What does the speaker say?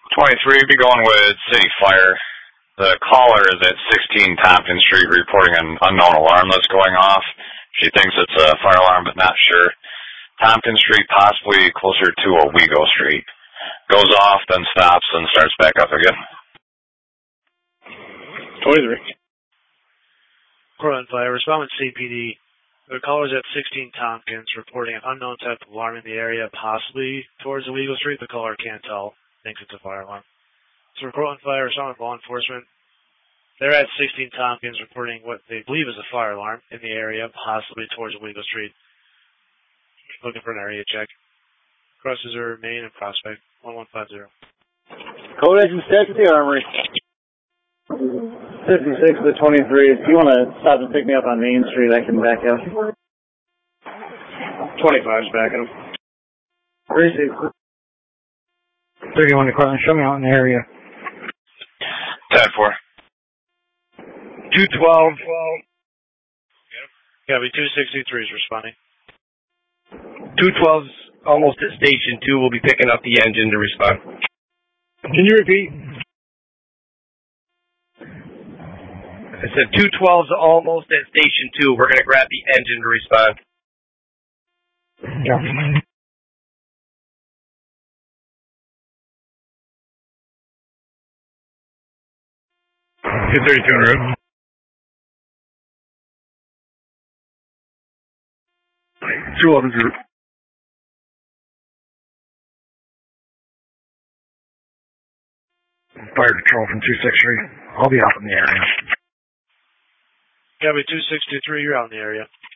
23, be going with City Fire. The caller is at 16 Tompkins Street reporting an unknown alarm that's going off. She thinks it's a fire alarm, but not sure. Tompkins Street, possibly closer to Owego Street. Goes off, then stops, and starts back up again. 23. Portland Fire, respond with CPD. The caller is at 16 Tompkins, reporting an unknown type of alarm in the area, possibly towards Owego Street. The caller can't tell. Thinks it's a fire alarm. So Portland Fire, respond with law enforcement. They're at 16 Tompkins, reporting what they believe is a fire alarm in the area, possibly towards Owego Street. Looking for an area check. Crosses are Main and Prospect, 1150. Code agent stacked at the Armory. 56 to 23. If you want to stop and pick me up on Main Street, I can back out. 25's backing him. 36. 31 to Cortland, show me out in the area. 10-4. 212. Yeah, be 263 is responding. 212's almost at Station 2. We'll be picking up the engine to respond. Can you repeat? I said 212's almost at Station 2. We're going to grab the engine to respond. Yeah. 232 en route. 211. Fire Patrol from 263. I'll be out in the area. Yeah, be 263, you're out in the area.